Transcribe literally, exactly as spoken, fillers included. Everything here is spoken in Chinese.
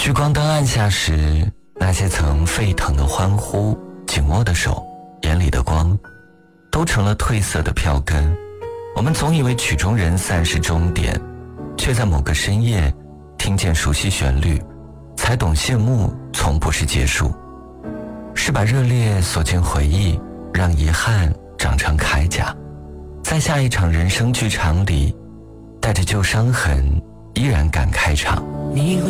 聚光灯暗下时，那些曾沸腾的欢呼，紧握的手，眼里的光，都成了褪色的票根。我们总以为曲终人散是终点，却在某个深夜听见熟悉旋律，才懂谢幕从不是结束，是把热烈锁进回忆，让遗憾长成铠甲，在下一场人生剧场里，带着旧伤痕依然敢开场。 你会